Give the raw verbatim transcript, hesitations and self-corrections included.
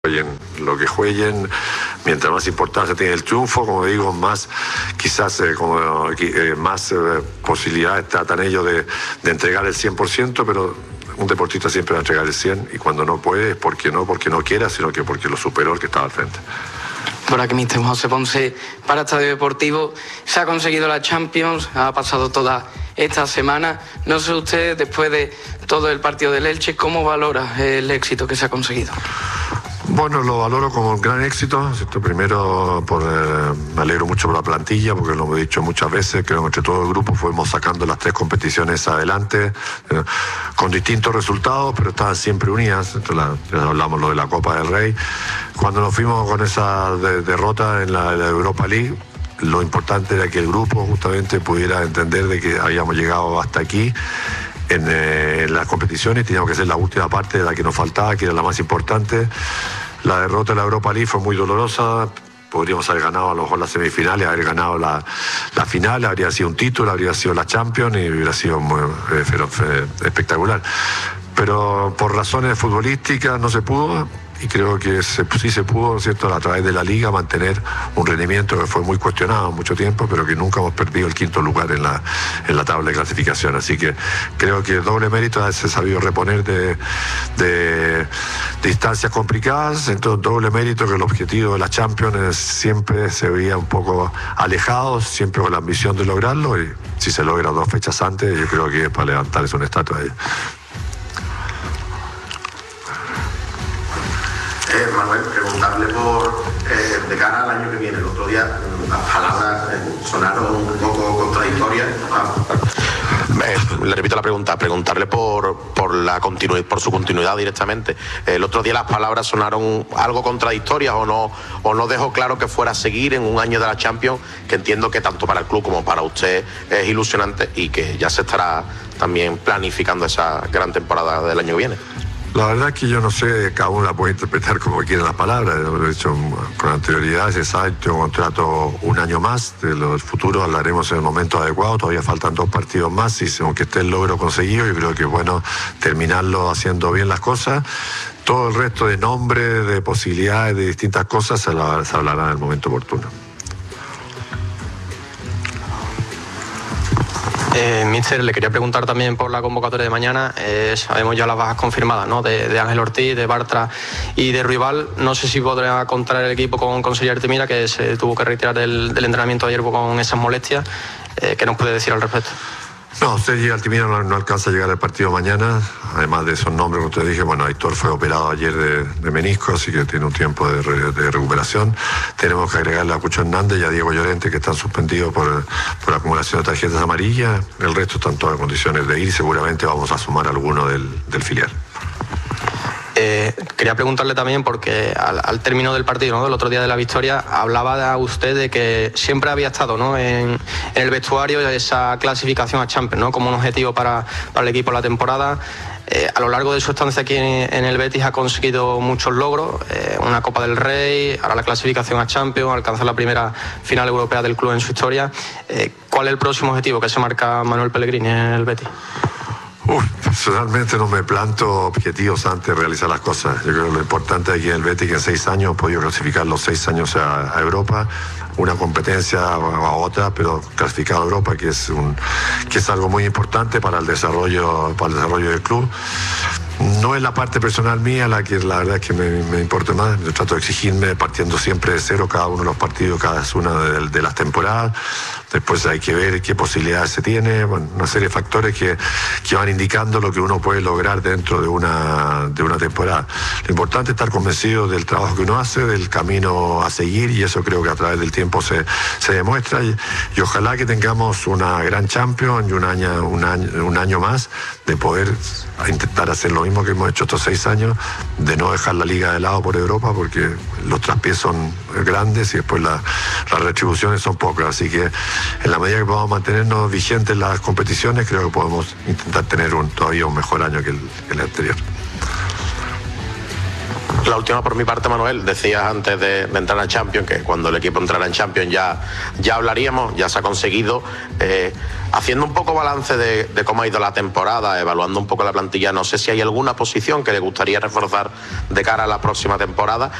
jueguen lo que jueguen, mientras más importancia tiene el triunfo, como digo, más quizás eh, como, eh, más eh, posibilidades tratan ellos de, de entregar el cien por ciento, pero un deportista siempre va a entregar el cien, y cuando no puede es porque no porque no quiera, sino que porque lo superó el que estaba al frente. Por aquí, mister José Ponce, para Estadio Deportivo. Se ha conseguido la Champions, ha pasado toda esta semana. No sé usted, después de todo el partido del Elche, ¿cómo valora el éxito que se ha conseguido? Bueno, lo valoro como un gran éxito. Primero, por, eh, me alegro mucho por la plantilla, porque lo hemos dicho muchas veces, creo que entre todo el grupo fuimos sacando las tres competiciones adelante, eh, con distintos resultados, pero estaban siempre unidas. La, ya hablamos lo de la Copa del Rey. Cuando nos fuimos con esa de, derrota en la, la Europa League, lo importante era que el grupo justamente pudiera entender de que habíamos llegado hasta aquí en, eh, en las competiciones, teníamos que hacer la última parte de la que nos faltaba, que era la más importante. La derrota de la Europa League fue muy dolorosa. Podríamos haber ganado a lo mejor las semifinales, haber ganado la, la final, habría sido un título, habría sido la Champions y hubiera sido muy, eh, eh, espectacular. Pero por razones futbolísticas no se pudo. Y creo que se, sí se pudo, ¿cierto?, a través de la Liga mantener un rendimiento que fue muy cuestionado mucho tiempo, pero que nunca hemos perdido el quinto lugar en la, en la tabla de clasificación. Así que creo que doble mérito haberse sabido reponer de, de, de distancias complicadas. Entonces, doble mérito que el objetivo de la Champions siempre se veía un poco alejado, siempre con la ambición de lograrlo. Y si se logra dos fechas antes, yo creo que es para levantarles una estatua ahí. Eh, Manuel, preguntarle por, eh, de cara al año que viene. El otro día las palabras eh, sonaron un poco contradictorias. Ah. Eh, le repito la pregunta, preguntarle por, por, la continu- por su continuidad directamente. El otro día las palabras sonaron algo contradictorias o no, o no dejó claro que fuera a seguir en un año de la Champions, que entiendo que tanto para el club como para usted es ilusionante y que ya se estará también planificando esa gran temporada del año que viene. La verdad es que yo no sé, cada uno la puede interpretar como quiera las palabras. Lo he dicho con anterioridad, se sabe, tengo un contrato un año más, de los futuros hablaremos en el momento adecuado, todavía faltan dos partidos más y aunque esté el logro conseguido, yo creo que es bueno terminarlo haciendo bien las cosas. Todo el resto de nombres, de posibilidades, de distintas cosas se, la, se hablará en el momento oportuno. Eh, Mister, le quería preguntar también por la convocatoria de mañana. Eh, sabemos ya las bajas confirmadas, ¿no? De, de Ángel Ortiz, de Bartra y de Ruibal. No sé si podrá contar el equipo con, con Sergi Altimira, que se tuvo que retirar del, del entrenamiento ayer con esas molestias. Eh, ¿Qué nos puede decir al respecto? No, Sergi Altimira no, no alcanza a llegar al partido mañana, además de esos nombres que usted dije. Bueno, Aitor fue operado ayer de, de menisco, así que tiene un tiempo de, re, de recuperación. Tenemos que agregarle a Cucho Hernández y a Diego Llorente, que están suspendidos por, por acumulación de tarjetas amarillas. El resto están todas en condiciones de ir y seguramente vamos a sumar alguno del, del filial. Eh, quería preguntarle también porque al, al término del partido, ¿no?, del otro día de la victoria, hablaba usted de que siempre había estado, ¿no?, en, en el vestuario esa clasificación a Champions, ¿no?, como un objetivo para, para el equipo la temporada. Eh, a lo largo de su estancia aquí en, en el Betis ha conseguido muchos logros, eh, una Copa del Rey, ahora la clasificación a Champions, alcanzar la primera final europea del club en su historia. Eh, ¿Cuál es el próximo objetivo que se marca Manuel Pellegrini en el Betis? Uf, personalmente no me planto objetivos antes de realizar las cosas. Yo creo que lo importante aquí en el Betis es que en seis años hemos podido clasificar los seis años a, a Europa, una competencia a, a otra, pero clasificado a Europa, que es un que es algo muy importante para el desarrollo, para el desarrollo del club. No es la parte personal mía la que la verdad es que me, me importa más. Yo trato de exigirme partiendo siempre de cero cada uno de los partidos, cada una de, de las temporadas. Después hay que ver qué posibilidades se tiene, bueno, una serie de factores que, que van indicando lo que uno puede lograr dentro de una, de una temporada. Lo importante es estar convencido del trabajo que uno hace, del camino a seguir, y eso creo que a través del tiempo se, se demuestra. Y, y ojalá que tengamos una gran Champions y un año, un año, un año más de poder intentar hacer lo mismo que hemos hecho estos seis años, de no dejar la liga de lado por Europa, porque los traspiés son grandes y después la, las retribuciones son pocas. Así que en la medida que podamos mantenernos vigentes en las competiciones, creo que podemos intentar tener un, todavía un mejor año que el, que el anterior. La última por mi parte, Manuel. Decías antes de, de entrar a Champions que cuando el equipo entrara en Champions ya, ya hablaríamos, ya se ha conseguido. Eh, haciendo un poco balance de, de cómo ha ido la temporada, evaluando un poco la plantilla, no sé si hay alguna posición que le gustaría reforzar de cara a la próxima temporada.